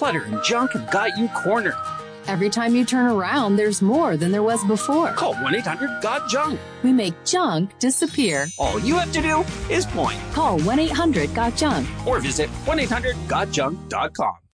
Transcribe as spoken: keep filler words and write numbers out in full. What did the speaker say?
Clutter and junk have got you cornered. Every time you turn around, there's more than there was before. Call one eight hundred got junk. We make junk disappear. All you have to do is point. Call one eight hundred got junk. Or visit one eight hundred got junk dot com.